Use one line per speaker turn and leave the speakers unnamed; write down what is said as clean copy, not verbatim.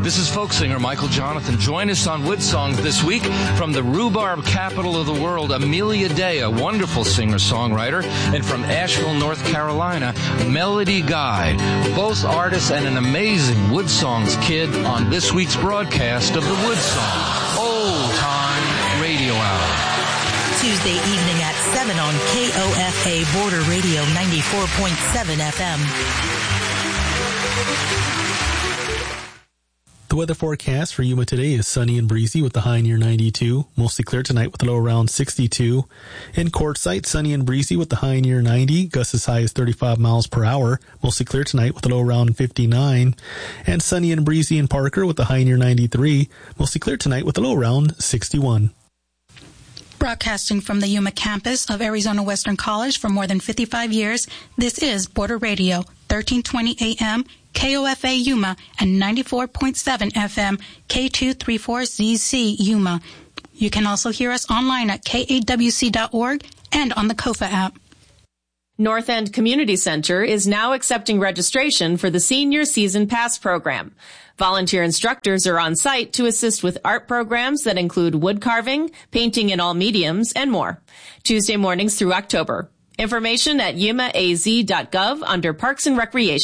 This is folk singer Michael Jonathan. Join us on Wood Songs this week from the rhubarb capital of the world, Amelia Day, a wonderful singer-songwriter, and from Asheville, North Carolina, Melody Guy, both artists and an amazing Wood Songs kid on this week's broadcast of the Wood Songs Old Time Radio Hour.
Tuesday evening at 7 on KOFA Border Radio 94.7 FM.
The weather forecast for Yuma today is sunny and breezy with the high near 92. Mostly clear tonight with a low around 62. In Quartzsite, sunny and breezy with the high near 90. Gusts as high as 35 miles per hour. Mostly clear tonight with a low around 59. And sunny and breezy in Parker with the high near 93. Mostly clear tonight with a low around 61.
Broadcasting from the Yuma campus of Arizona Western College for more than 55 years, this is Border Radio, 1320 AM, KOFA Yuma, and 94.7 FM, K234ZC Yuma. You can also hear us online at kawc.org and on the KOFA app.
North End Community Center is now accepting registration for the Senior Season Pass program. Volunteer instructors are on site to assist with art programs that include wood carving, painting in all mediums, and more. Tuesday mornings through October. Information at yumaaz.gov under Parks and Recreation.